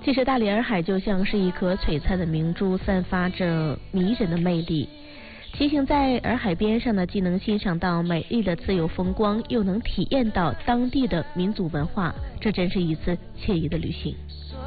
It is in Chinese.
其实大理洱海就像是一颗璀璨的明珠，散发着迷人的魅力。骑行在洱海边上呢，既能欣赏到美丽的自由风光，又能体验到当地的民族文化，这真是一次惬意的旅行。